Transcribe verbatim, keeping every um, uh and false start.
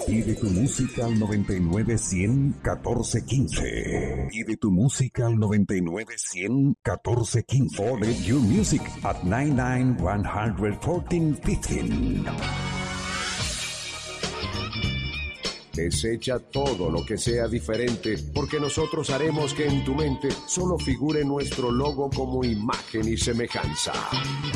Pide tu música al noventa y nueve cien catorce quince. Pide tu música al noventa y nueve cien catorce quince. Order your music at noventa y nueve one catorce quince. Desecha todo lo que sea diferente, porque nosotros haremos que en tu mente solo figure nuestro logo como imagen y semejanza.